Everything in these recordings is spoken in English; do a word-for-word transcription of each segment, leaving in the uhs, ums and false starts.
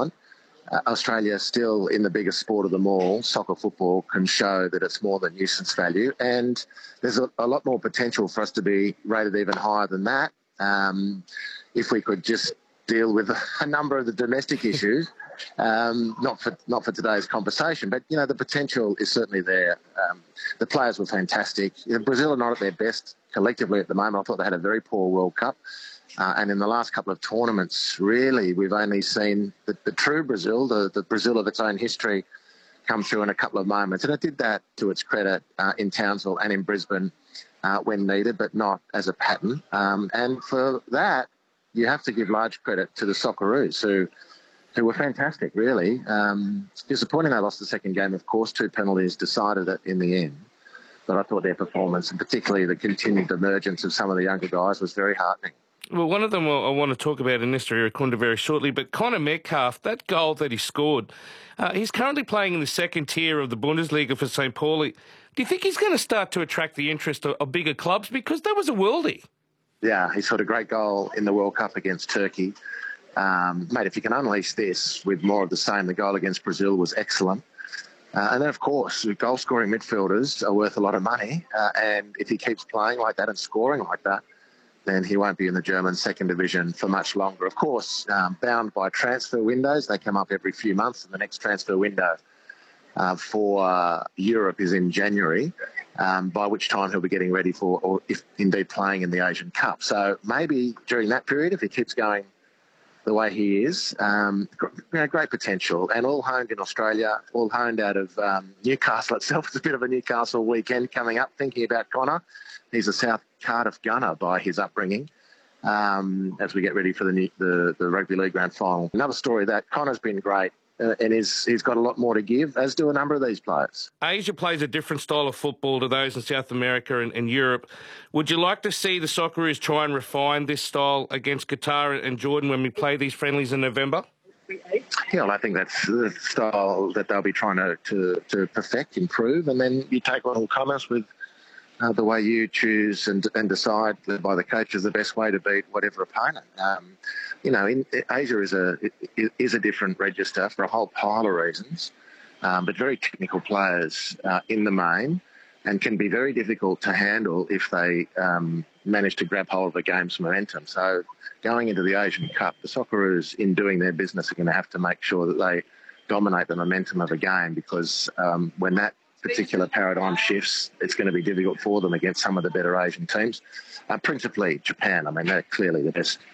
talent, uh, Australia still in the biggest sport of them all, soccer football, can show that it's more than nuisance value. And there's a, a lot more potential for us to be rated even higher than that. Um, if we could just deal with a number of the domestic issues, um, not for not for today's conversation, but, you know, the potential is certainly there. Um, the players were fantastic. You know, Brazil are not at their best collectively at the moment. I thought they had a very poor World Cup. Uh, and in the last couple of tournaments, really, we've only seen the, the true Brazil, the, the Brazil of its own history, come through in a couple of moments. And it did that to its credit uh, in Townsville and in Brisbane uh, when needed, but not as a pattern. Um, and for that, you have to give large credit to the Socceroos, who who were fantastic, really. Um, it's disappointing they lost the second game, of course. Two penalties decided it in the end. But I thought their performance, and particularly the continued emergence of some of the younger guys, was very heartening. Well, one of them I want to talk about in Nesta Irankunda very shortly, but Connor Metcalfe, that goal that he scored, uh, he's currently playing in the second tier of the Bundesliga for Saint Pauli. Do you think he's going to start to attract the interest of, of bigger clubs? Because that was a worldie. Yeah, he scored a great goal in the World Cup against Turkey. Um, mate, if you can unleash this with more of the same, the goal against Brazil was excellent. Uh, and then, of course, goal-scoring midfielders are worth a lot of money. Uh, and if he keeps playing like that and scoring like that, then he won't be in the German second division for much longer. Of course, um, bound by transfer windows. They come up every few months, and the next transfer window uh, for uh, Europe is in January, um, by which time he'll be getting ready for, or if indeed playing in the Asian Cup. So maybe during that period, if he keeps going the way he is, um, you know, great potential, and all honed in Australia, all honed out of um, Newcastle itself. It's a bit of a Newcastle weekend coming up, thinking about Connor. He's a South Cardiff gunner by his upbringing, um, as we get ready for the, new, the the Rugby League Grand Final. Another story that Connor's been great, uh, and is, he's got a lot more to give, as do a number of these players. Asia plays a different style of football to those in South America and, and Europe. Would you like to see the Socceroos try and refine this style against Qatar and Jordan when we play these friendlies in November? Yeah, well, I think that's the style that they'll be trying to, to, to perfect, improve, and then you take on all comers with uh, the way you choose and, and decide by the coach is the best way to beat whatever opponent. Um, you know, in, Asia is a is a different register for a whole pile of reasons, um, but very technical players uh, in the main, and can be very difficult to handle if they um, manage to grab hold of the game's momentum. So going into the Asian Cup, the Socceroos, in doing their business, are going to have to make sure that they dominate the momentum of a game, because um, when that particular paradigm shifts, it's going to be difficult for them against some of the better Asian teams, uh, principally Japan. I mean, they're clearly the best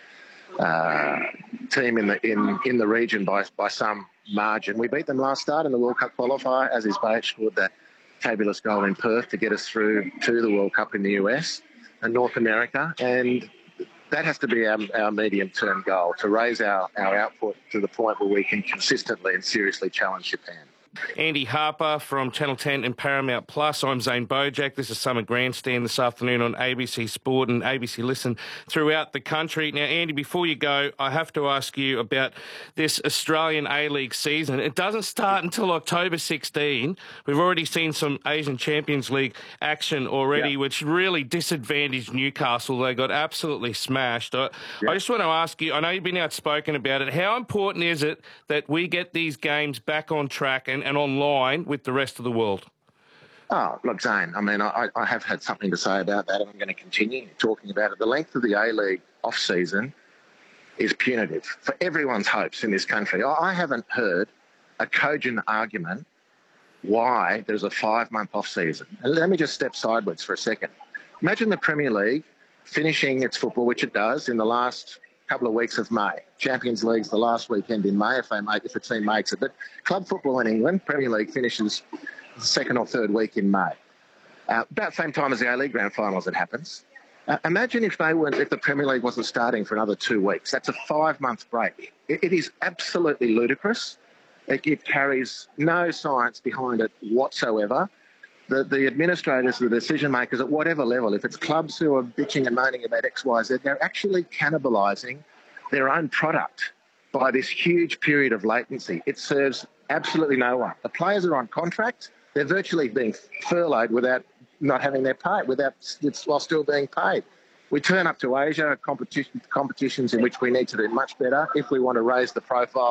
uh, team in the in, in the region by by some margin. We beat them last start in the World Cup qualifier, as Isbay scored that fabulous goal in Perth to get us through to the World Cup in the U S and North America, and that has to be our, our medium-term goal, to raise our, our output to the point where we can consistently and seriously challenge Japan. Andy Harper from Channel ten and Paramount Plus. I'm Zane Bojack. This is Summer Grandstand this afternoon on A B C Sport and A B C Listen throughout the country. Now, Andy, before you go, I have to ask you about this Australian A-League season. It doesn't start until October sixteenth. We've already seen some Asian Champions League action already, yeah, which really disadvantaged Newcastle. They got absolutely smashed. I, yeah. I just want to ask you, I know you've been outspoken about it, how important is it that we get these games back on track and and online with the rest of the world? Oh, look, Zane, I mean, I, I have had something to say about that, and I'm going to continue talking about it. The length of the A-League off-season is punitive for everyone's hopes in this country. I haven't heard a cogent argument why there's a five-month off-season. And let me just step sideways for a second. Imagine the Premier League finishing its football, which it does, in the last couple of weeks of May. Champions League's the last weekend in May if they make if a team makes it. But club football in England, Premier League, finishes the second or third week in May. Uh, about the same time as the A-League Grand Finals, it happens. Uh, imagine if they weren't, if the Premier League wasn't starting for another two weeks. That's a five-month break. It, it is absolutely ludicrous. It, it carries no science behind it whatsoever. The, the administrators, the decision makers at whatever level, if it's clubs who are bitching and moaning about X, Y, Z, they're actually cannibalising their own product by this huge period of latency. It serves absolutely no one. The players are on contract. They're virtually being furloughed without not having their pay, without while still being paid. We turn up to Asia, competition, competitions in which we need to do much better if we want to raise the profile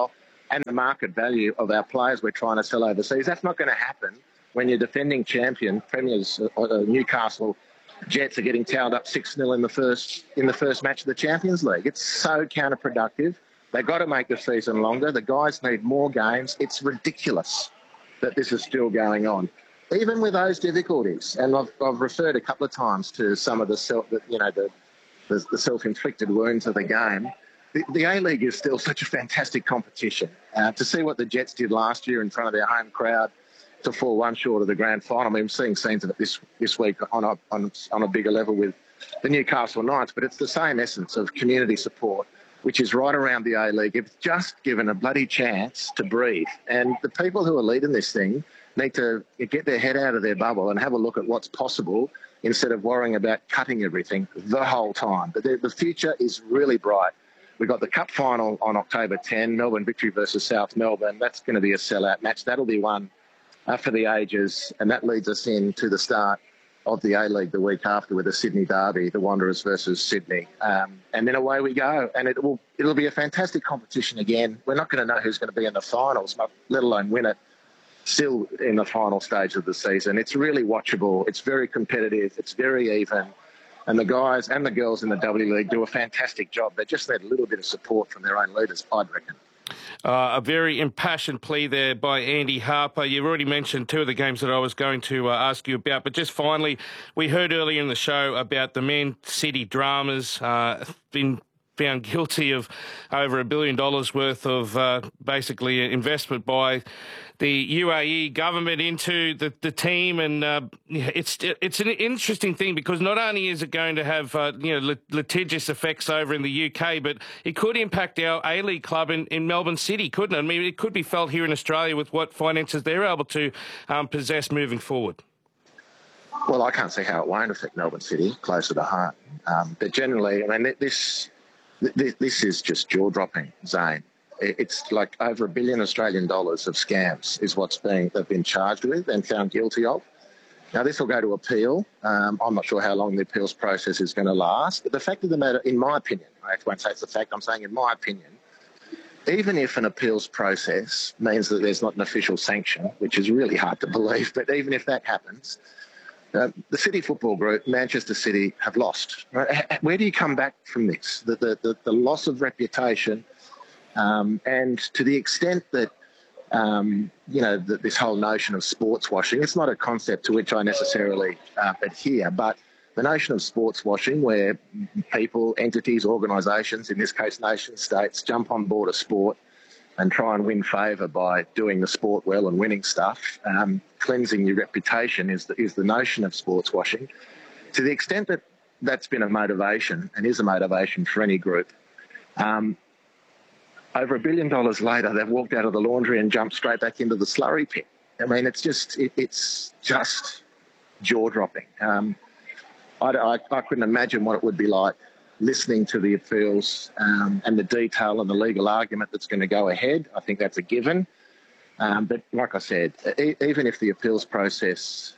and the market value of our players we're trying to sell overseas. That's not going to happen when you're defending champion, Premiers, uh, uh, Newcastle Jets are getting towed up six nil in the first in the first match of the Champions League. It's so counterproductive. They've got to make the season longer. The guys need more games. It's ridiculous that this is still going on, even with those difficulties. And I've, I've referred a couple of times to some of the self, you know, the, the, the self-inflicted wounds of the game. The, the A-League is still such a fantastic competition. Uh, to see what the Jets did last year in front of their home crowd, to fall one short of the grand final. I mean, I'm seeing scenes of it this this week on a on, on a bigger level with the Newcastle Knights, but it's the same essence of community support, which is right around the A-League. It's just given a bloody chance to breathe. And the people who are leading this thing need to get their head out of their bubble and have a look at what's possible instead of worrying about cutting everything the whole time. But the, the future is really bright. We've got the Cup final on October tenth, Melbourne Victory versus South Melbourne. That's going to be a sellout match. That'll be one uh, for the ages, and that leads us into the start of the A-League the week after with the Sydney Derby, the Wanderers versus Sydney. Um, and then away we go. And it will, it'll be a fantastic competition again. We're not going to know who's going to be in the finals, let alone win it, still in the final stage of the season. It's really watchable. It's very competitive. It's very even. And the guys and the girls in the W League do a fantastic job. They just need a little bit of support from their own leaders, I'd reckon. Uh, a very impassioned plea there by Andy Harper. You've already mentioned two of the games that I was going to uh, ask you about, but just finally, we heard earlier in the show about the Man City dramas, uh, been found guilty of over a billion dollars worth of uh, basically investment by the U A E government into the, the team. And uh, it's it's an interesting thing because not only is it going to have uh, you know litigious effects over in the U K, but it could impact our A-League club in, in Melbourne City, couldn't it? I mean, it could be felt here in Australia with what finances they're able to um, possess moving forward. Well, I can't see how it won't affect Melbourne City, closer to home. Um, but generally, I mean, this... This is just jaw-dropping, Zane. It's like over a billion Australian dollars of scams is what's being they've been charged with and found guilty of. Now, this will go to appeal. Um, I'm not sure how long the appeals process is going to last. But the fact of the matter, in my opinion, I won't say it's a fact, I'm saying in my opinion, even if an appeals process means that there's not an official sanction, which is really hard to believe, but even if that happens, Uh, the City Football Group, Manchester City, have lost. Right? Where do you come back from this? The, the, the, the loss of reputation, um, and to the extent that, um, you know, the, this whole notion of sports washing, it's not a concept to which I necessarily uh, adhere, but the notion of sports washing where people, entities, organisations, in this case nation states, jump on board a sport and try and win favour by doing the sport well and winning stuff, um, cleansing your reputation is the, is the notion of sports washing. To the extent that that's been a motivation and is a motivation for any group, um, over a billion dollars later, they've walked out of the laundry and jumped straight back into the slurry pit. I mean, it's just it, it's just jaw-dropping. Um, I, I, I couldn't imagine what it would be like listening to the appeals um, and the detail and the legal argument that's going to go ahead. I think that's a given. Um, but like I said, e- even if the appeals process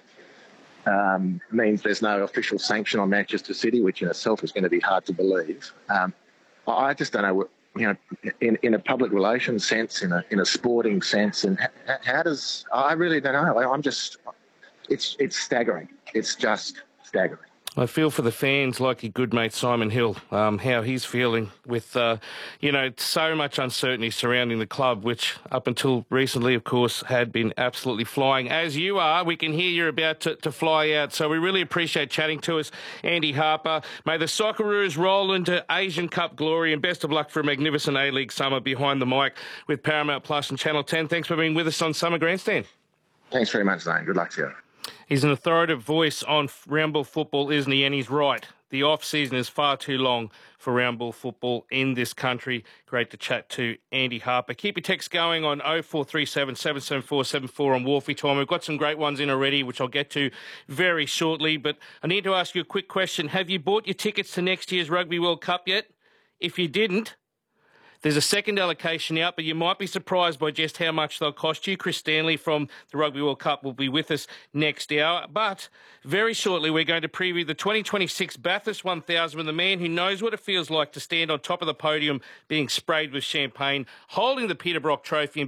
um, means there's no official sanction on Manchester City, which in itself is going to be hard to believe, um, I just don't know what, you know, in, in a public relations sense, in a in a sporting sense, and how, how does, I really don't know. I'm just, it's it's staggering. It's just staggering. I feel for the fans like your good mate Simon Hill, um, how he's feeling with, uh, you know, so much uncertainty surrounding the club, which up until recently, of course, had been absolutely flying. As you are, we can hear you're about to, to fly out. So we really appreciate chatting to us, Andy Harper. May the Socceroos roll into Asian Cup glory, and best of luck for a magnificent A-League summer behind the mic with Paramount Plus and Channel ten. Thanks for being with us on Summer Grandstand. Thanks very much, Zane. Good luck to you. He's an authoritative voice on round ball football, isn't he? And he's right. The off-season is far too long for round ball football in this country. Great to chat to Andy Harper. Keep your text going on oh four three seven, seven seven four, seven four on Wharfie Time. We've got some great ones in already, which I'll get to very shortly. But I need to ask you a quick question. Have you bought your tickets to next year's Rugby World Cup yet? If you didn't, There's a second allocation out, but you might be surprised by just how much they'll cost you. Chris Stanley from the Rugby World Cup will be with us next hour. But very shortly, we're going to preview the twenty twenty-six Bathurst one thousand with the man who knows what it feels like to stand on top of the podium being sprayed with champagne, holding the Peter Brock Trophy and